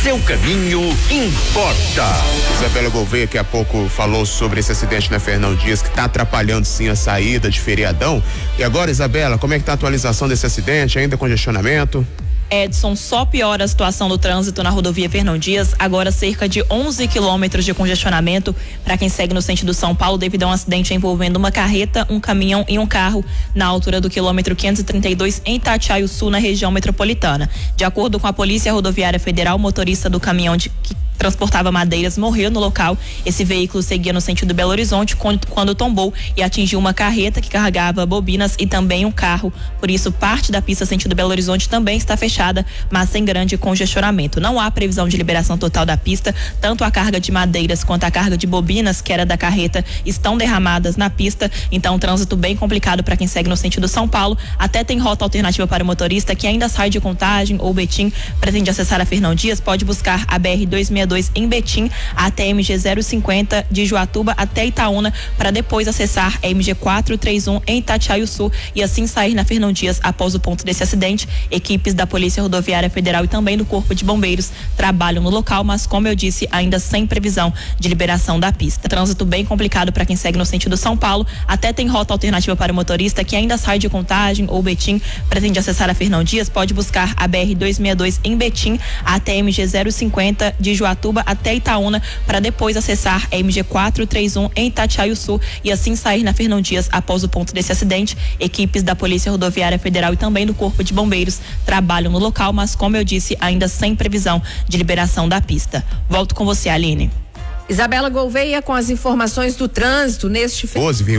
seu caminho importa. Isabela Gouveia, que há pouco falou sobre esse acidente na Fernão Dias, que está atrapalhando sim a saída de feriadão. E agora, Isabela, como é que está a atualização desse acidente? Ainda congestionamento? Edson, só piora a situação do trânsito na rodovia Fernão Dias, agora cerca de 11 quilômetros de congestionamento para quem segue no sentido São Paulo devido a um acidente envolvendo uma carreta, um caminhão e um carro na altura do quilômetro 532 em Itatiaia-Sul, na região metropolitana. De acordo com a Polícia Rodoviária Federal, o motorista do caminhão que transportava madeiras morreu no local. Esse veículo seguia no sentido Belo Horizonte quando tombou e atingiu uma carreta que carregava bobinas e também um carro. Por isso, parte da pista sentido Belo Horizonte também está fechada, mas sem grande congestionamento. Não há previsão de liberação total da pista. Tanto a carga de madeiras quanto a carga de bobinas, que era da carreta, estão derramadas na pista. Então, um trânsito bem complicado para quem segue no sentido São Paulo. Até tem rota alternativa para o motorista que ainda sai de Contagem ou Betim, pretende acessar a Fernão Dias, pode buscar a BR-262 em Betim até MG 050 de Joatuba até Itaúna, para depois acessar a MG 431 em Itatiaia-Sul e assim sair na Fernão Dias após o ponto desse acidente. Equipes da Polícia Rodoviária Federal e também do Corpo de Bombeiros trabalham no local, mas como eu disse, ainda sem previsão de liberação da pista. Trânsito bem complicado para quem segue no sentido São Paulo. Até tem rota alternativa para o motorista que ainda sai de Contagem ou Betim, pretende acessar a Fernão Dias, pode buscar a BR-262 em Betim até MG 050 de Joatuba até Itaúna, para depois acessar a MG 431 em Itatiaia-Sul e assim sair na Fernão Dias após o ponto desse acidente. Equipes da Polícia Rodoviária Federal e também do Corpo de Bombeiros trabalham no local, mas como eu disse, ainda sem previsão de liberação da pista. Volto com você, Aline. Isabela Gouveia com as informações do trânsito neste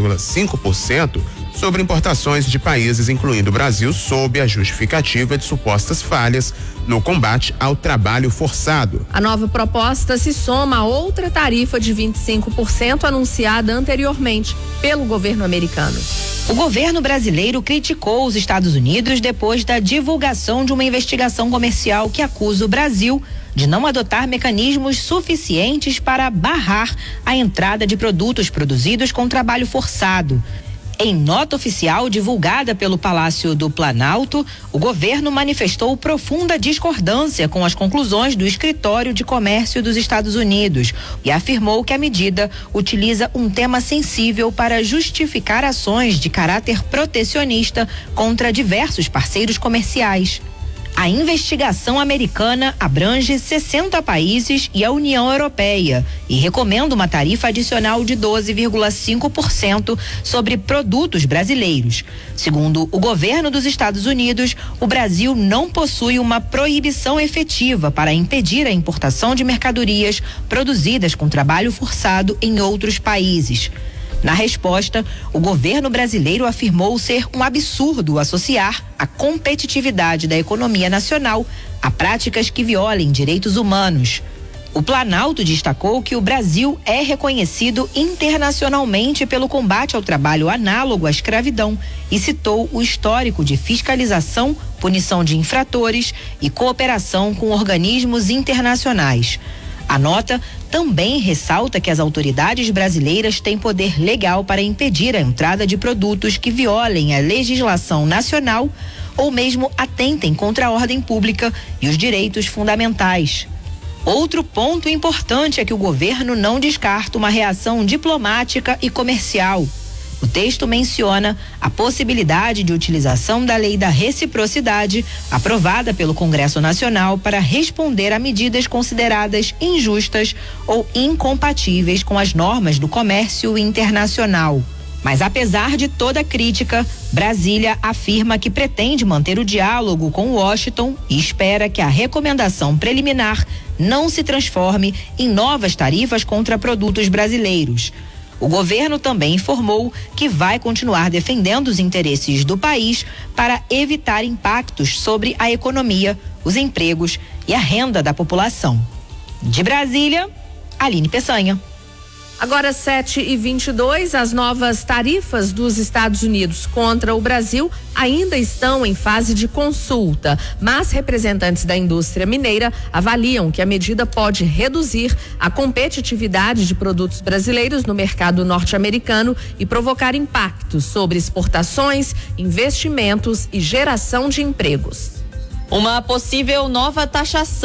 12,5% sobre importações de países, incluindo o Brasil, sob a justificativa de supostas falhas no combate ao trabalho forçado. A nova proposta se soma a outra tarifa de 25% anunciada anteriormente pelo governo americano. O governo brasileiro criticou os Estados Unidos depois da divulgação de uma investigação comercial que acusa o Brasil de não adotar mecanismos suficientes para barrar a entrada de produtos produzidos com trabalho forçado. Em nota oficial divulgada pelo Palácio do Planalto, o governo manifestou profunda discordância com as conclusões do Escritório de Comércio dos Estados Unidos e afirmou que a medida utiliza um tema sensível para justificar ações de caráter protecionista contra diversos parceiros comerciais. A investigação americana abrange 60 países e a União Europeia e recomenda uma tarifa adicional de 12,5% sobre produtos brasileiros. Segundo o governo dos Estados Unidos, o Brasil não possui uma proibição efetiva para impedir a importação de mercadorias produzidas com trabalho forçado em outros países. Na resposta, o governo brasileiro afirmou ser um absurdo associar a competitividade da economia nacional a práticas que violem direitos humanos. O Planalto destacou que o Brasil é reconhecido internacionalmente pelo combate ao trabalho análogo à escravidão e citou o histórico de fiscalização, punição de infratores e cooperação com organismos internacionais. A nota também ressalta que as autoridades brasileiras têm poder legal para impedir a entrada de produtos que violem a legislação nacional ou mesmo atentem contra a ordem pública e os direitos fundamentais. Outro ponto importante é que o governo não descarta uma reação diplomática e comercial. O texto menciona a possibilidade de utilização da Lei da Reciprocidade, aprovada pelo Congresso Nacional, para responder a medidas consideradas injustas ou incompatíveis com as normas do comércio internacional. Mas apesar de toda a crítica, Brasília afirma que pretende manter o diálogo com Washington e espera que a recomendação preliminar não se transforme em novas tarifas contra produtos brasileiros. O governo também informou que vai continuar defendendo os interesses do país para evitar impactos sobre a economia, os empregos e a renda da população. De Brasília, Aline Peçanha. Agora 7h22, as novas tarifas dos Estados Unidos contra o Brasil ainda estão em fase de consulta, mas representantes da indústria mineira avaliam que a medida pode reduzir a competitividade de produtos brasileiros no mercado norte-americano e provocar impactos sobre exportações, investimentos e geração de empregos. Uma possível nova taxação